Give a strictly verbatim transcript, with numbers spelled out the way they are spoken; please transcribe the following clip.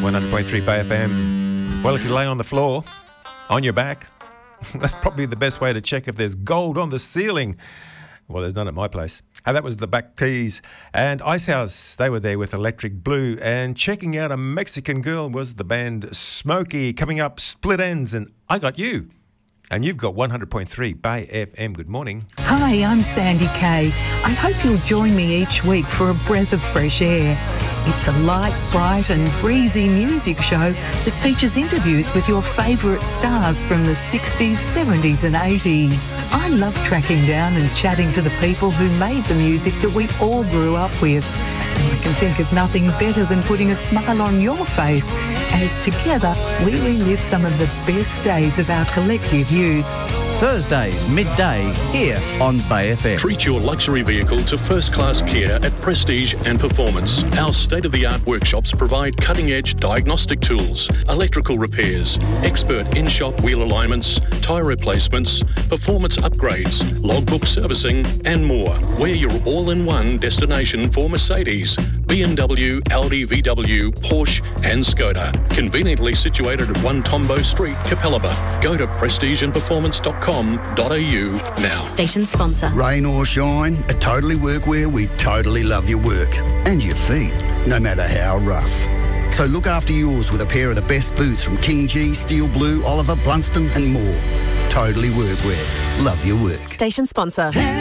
one hundred point three Bay F M. Well, if you lay on the floor, on your back, that's probably the best way to check if there's gold on the ceiling. Well, there's none at my place. And that was the Back Keys. And Icehouse, they were there with Electric Blue. And checking out a Mexican girl was the band Smokey. Coming up, Split Ends and I Got You. And you've got one hundred point three Bay F M. Good morning. Hi, I'm Sandy Kay. I hope you'll join me each week for a breath of fresh air. It's a light, bright and breezy music show that features interviews with your favourite stars from the sixties, seventies and eighties. I love tracking down and chatting to the people who made the music that we all grew up with. And I can think of nothing better than putting a smile on your face as together we relive some of the best days of our collective youth. Thursdays, midday, here on Bay F M. Treat your luxury vehicle to first-class care at Prestige and Performance. Our state-of-the-art workshops provide cutting-edge diagnostic tools, electrical repairs, expert in-shop wheel alignments, tyre replacements, performance upgrades, logbook servicing and more. We're your all-in-one destination for Mercedes, B M W, Audi, V W, Porsche and Skoda. Conveniently situated at one Tombo Street, Capalaba. Go to prestige and performance dot com dot a u now. Station sponsor. Rain or shine, at Totally Workwear we totally love your work and your feet, no matter how rough. So look after yours with a pair of the best boots from King G, Steel Blue, Oliver, Blunston and more. Totally Workwear. Love your work. Station sponsor.